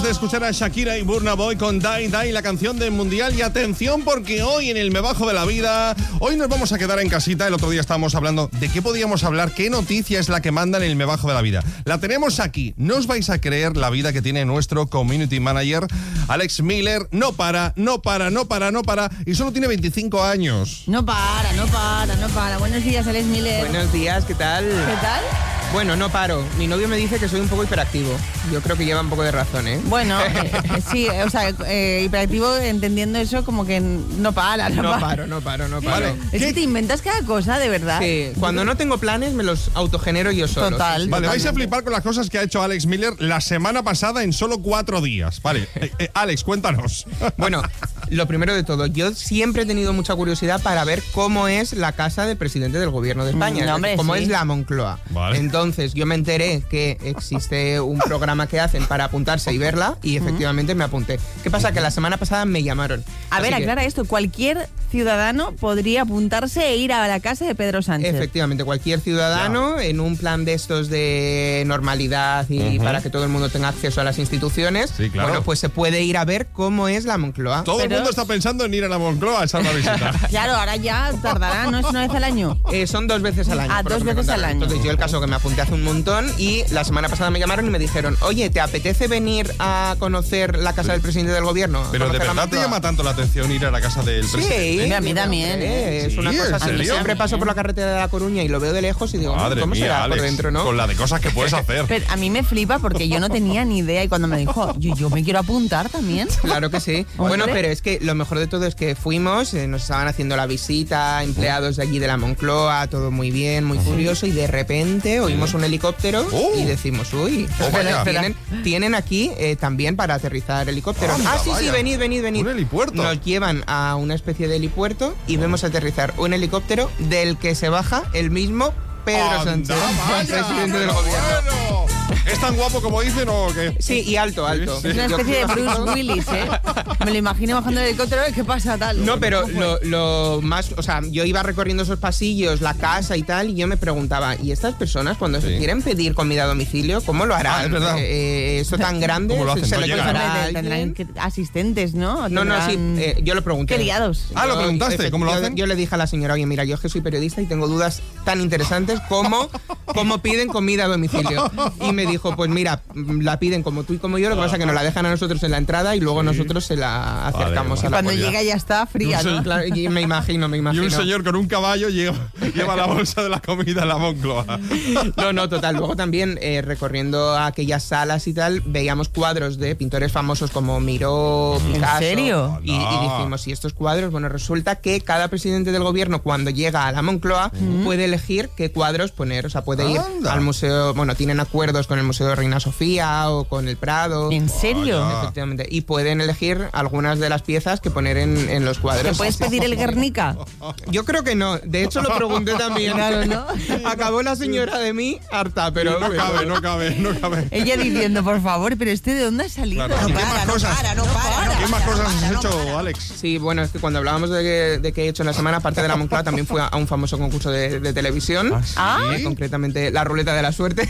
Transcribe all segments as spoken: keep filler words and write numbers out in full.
de escuchar a Shakira y Burna Boy con Die Die, la canción del Mundial. Y atención, porque hoy en el Me Bajo de la Vida, hoy nos vamos a quedar en casita. El otro día estábamos hablando de qué podíamos hablar, qué noticia es la que mandan en el Me Bajo de la Vida. La tenemos aquí. No os vais a creer la vida que tiene nuestro community manager, Alex Miller. No para, no para, no para, no para. Y solo tiene veinticinco años. No para, no para, no para. Buenos días, Alex Miller. Buenos días, ¿qué tal? ¿Qué tal? Bueno, no paro. Mi novio me dice que soy un poco hiperactivo. Yo creo que lleva un poco de razón, ¿eh? Bueno, eh, sí, o sea, eh, hiperactivo entendiendo eso como que no para, no, No para. paro, no paro, no paro. Vale. Es que te inventas cada cosa, de verdad. Sí, cuando no tengo planes me los autogenero yo solo. Total. Sí, sí. Vale, vais a flipar con las cosas que ha hecho Alex Miller la semana pasada en solo cuatro días. Vale, eh, eh, Alex, cuéntanos. Bueno, lo primero de todo, yo siempre he tenido mucha curiosidad para ver cómo es la casa del presidente del gobierno de España, No, hombre, cómo sí. es la Moncloa. Vale. Entonces, yo me enteré que existe un programa que hacen para apuntarse y verla y efectivamente me apunté. ¿Qué pasa? Que la semana pasada me llamaron. A ver, Así que, aclara esto. Cualquier ciudadano podría apuntarse e ir a la casa de Pedro Sánchez. efectivamente, cualquier ciudadano en un plan de estos de normalidad y Ujú. para que todo el mundo tenga acceso a las instituciones, Sí, claro. bueno, pues se puede ir a ver cómo es la Moncloa. Todo el Pero- mundo está pensando en ir a la Moncloa a echar la visita. Claro, ahora ya tardará, ¿no? Es una vez al año. Eh, son dos veces al año. Ah, por lo dos que me veces al contaron. año. Entonces yo el caso que me apunté hace un montón y la semana pasada me llamaron y me dijeron, oye, ¿te apetece venir a conocer la casa del presidente del gobierno? ¿A Pero ¿de conocer la verdad te Moncloa?". llama tanto la atención ir a la casa del presidente? Sí, a mí también, Eh, es Sí, una ¿en cosa así. serio? Siempre paso por la carretera de La Coruña y lo veo de lejos y digo, Madre ¿cómo mía, será Alex, por dentro, no? con la de cosas que puedes hacer. Pero a mí me flipa porque yo no tenía ni idea y cuando me dijo, yo, yo me quiero apuntar también. Claro que sí. Hombre. Bueno, pero es que lo mejor de todo es que fuimos, eh, nos estaban haciendo la visita, empleados de allí de la Moncloa, todo muy bien, muy curioso, y de repente oímos un helicóptero Oh. y decimos, uy, Oh, vaya. tienen, tienen aquí eh, también para aterrizar helicópteros. Anda, ah, sí, sí, vaya. venid, venid, venid. Un helipuerto. Nos llevan a una especie de helipuerto y vemos aterrizar un helicóptero del que se baja el mismo Pedro Anda, Sánchez, vaya, presidente del pero gobierno. bueno. ¿Es tan guapo como dicen o qué? Sí, y alto, alto. Sí, Es una Yo- especie de Bruce Willis, ¿eh? Me lo imagino bajando del helicóptero, ¿qué pasa tal? No, pero ¿Cómo fue? lo, lo más, o sea, yo iba recorriendo esos pasillos, la casa y tal, y yo me preguntaba, ¿y estas personas cuando Sí. se quieren pedir comida a domicilio, cómo lo harán? Ah, es verdad. Eh, eso tan grande, ¿Cómo lo hacen? se No lo llegan. llevará Hombre, a tendrán alguien? que- asistentes, ¿no? No, no, sí, Tendrán- eh, yo lo pregunté. Qué liados. Ah, lo Yo, preguntaste, efe- ¿cómo lo yo- hacen? Yo le dije a la señora, oye, mira, yo es que soy periodista y tengo dudas tan interesantes como cómo piden comida a domicilio. Y me dijo, pues mira, la piden como tú y como yo, lo que pasa es que nos la dejan a nosotros en la entrada y luego nosotros se la acercamos Vale, a la Cuando pues ya. llega ya está fría, No ¿no? sé, Claro, y me imagino, me Y imagino. un señor con un caballo lleva, lleva la bolsa de la comida a la Moncloa. No, no, total. Luego también, eh, recorriendo aquellas salas y tal, veíamos cuadros de pintores famosos como Miró, ¿En Picasso. serio? Y, y dijimos, ¿y estos cuadros? Bueno, resulta que cada presidente del gobierno, cuando llega a la Moncloa, puede elegir qué cuadros poner. O sea, puede ir Anda. al museo, bueno, tienen acuerdos con el Museo de Reina Sofía o con el Prado. ¿En serio? Vaya. Efectivamente. Y pueden elegir algunas de las piezas que poner en, en los ¿Te cuadros. puedes pedir el Guernica? Yo creo que no. De hecho, lo pregunté también. Claro, ¿no? Acabó la señora de mí harta, pero... no cabe, no cabe, no cabe. Ella diciendo, por favor, pero este de dónde ha salido. Claro. ¿Y qué más cosas? no para. ¿Qué más cosas has hecho, Alex? Sí, bueno, es que cuando hablábamos de que, de que he hecho en la semana, aparte de la Moncloa, también fui a, a un famoso concurso de, de televisión. Ah. Eh, concretamente, la ruleta de la suerte.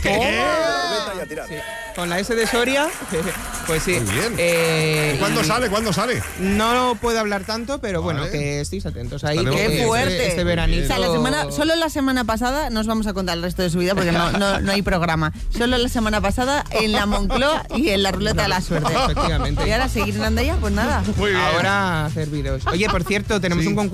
Sí, con la S de Soria. Pues sí. Muy bien. Eh, ¿Cuándo y sale? ¿Cuándo sale? No puedo hablar tanto, pero bueno, Vale. que estéis atentos ahí. Estaremos que ¡Qué Este- fuerte! Este veranito... O sea, la semana, solo la semana pasada, no os vamos a contar el resto de su vida porque no, no, no hay programa. Solo la semana pasada en la Moncloa y en la ruleta de la suerte. Efectivamente. Y ahora seguir en Andaya, pues nada. Muy bien. Ahora hacer vídeos. Oye, por cierto, tenemos Sí. un concurso